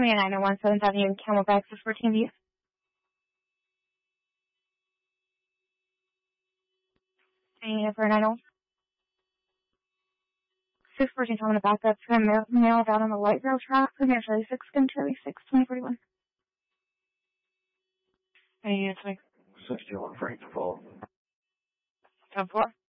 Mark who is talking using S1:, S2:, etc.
S1: me a 901 7th Avenue, Camelback, 614B. Hanging in for a 90. 614, I'm going to back up to a male down on the light rail track. Premier Charlie 6, Gun Charlie 6, 2041.
S2: Any units,
S3: 61 Frank to fall.
S2: 10-4.